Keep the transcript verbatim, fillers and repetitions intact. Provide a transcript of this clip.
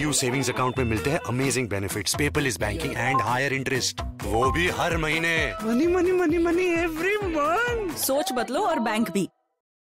PSU savings account में मिलते हैं amazing benefits, paperless banking and higher interest, वो भी हर महीने। Money money money money every month. सोच बदलो और बैंक भी।